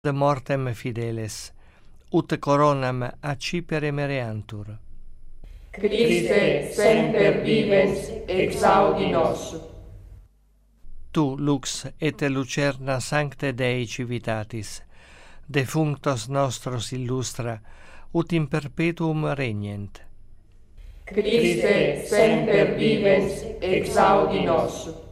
de mortem fideles, ut coronam accipere mereantur. Christe semper vivens exaudi nos. Tu, lux et lucerna sancte Dei civitatis, defunctos nostros illustra, ut in perpetuum regnent. Christe semper vivens exaudi nos.